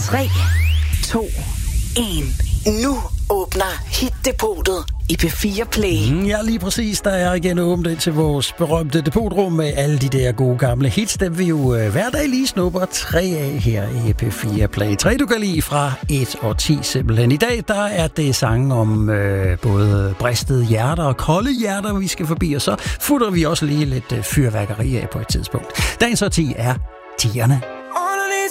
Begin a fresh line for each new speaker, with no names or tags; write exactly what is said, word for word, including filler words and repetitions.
tre, to, et. Nu åbner Hit-depotet i P fire Play.
Mm, ja, lige præcis. Der er igen åbent ind til vores berømte depotrum med alle de der gode gamle hits, dem vi jo øh, hver dag lige snupper tre af her i P fire Play. Tre, du kan lide fra et og ti simpelthen. I dag, der er det sangen om øh, både bristede hjerter og kolde hjerter, vi skal forbi, og så futter vi også lige lidt øh, fyrværkeri af på et tidspunkt. Dagens og ti er tierne.